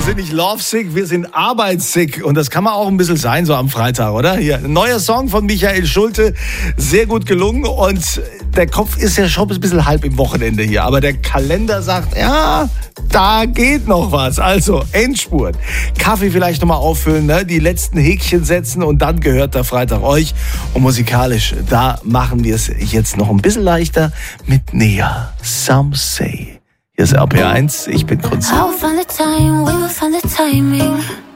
sind nicht lovesick, wir sind arbeitssick. Und das kann man auch ein bisschen sein, so am Freitag, oder? Hier, ein neuer Song von Michael Schulte, sehr gut gelungen. Und der Kopf ist ja schon ein bisschen halb im Wochenende hier. Aber der Kalender sagt, ja, da geht noch was. Also, Endspurt. Kaffee vielleicht nochmal auffüllen, ne? Die letzten Häkchen setzen und dann gehört der Freitag euch. Und musikalisch, da machen wir es jetzt noch ein bisschen leichter mit Nea. Some Say. Hier ist RPR1, ich bin Kunze. I will find the time, we will find the timing.